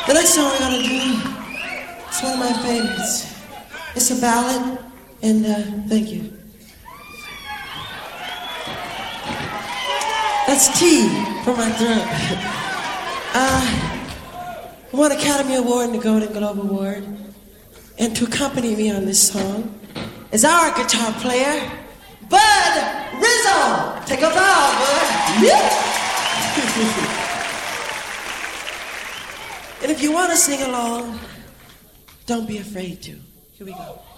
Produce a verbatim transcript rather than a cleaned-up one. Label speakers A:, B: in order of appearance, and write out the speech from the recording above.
A: The next song we're gonna do, it's one of my favorites. It's a ballad, and uh, thank you. That's tea for my throat. uh, I won Academy Award and the Golden Globe Award. And to accompany me on this song is our guitar player, Bud Rizzo. Take a bow, Bud. Yeah. And if you want to sing along, don't be afraid to. Here we go.